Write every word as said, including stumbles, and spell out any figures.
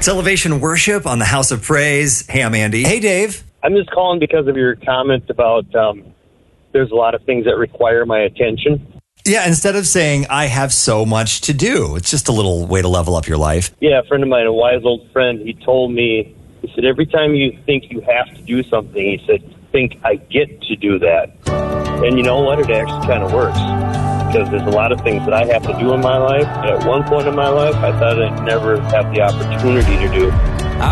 It's Elevation Worship on the House of Praise. Hey, I'm Andy. Hey, Dave. I'm just calling because of your comment about um, there's a lot of things that require my attention. Yeah, instead of saying, I have so much to do, it's just a little way to level up your life. Yeah, a friend of mine, a wise old friend, he told me, he said, every time you think you have to do something, he said, think I get to do that. And you know what? It actually kind of works. Because there's a lot of things that I have to do in my life. At one point in my life, I thought I'd never have the opportunity to do.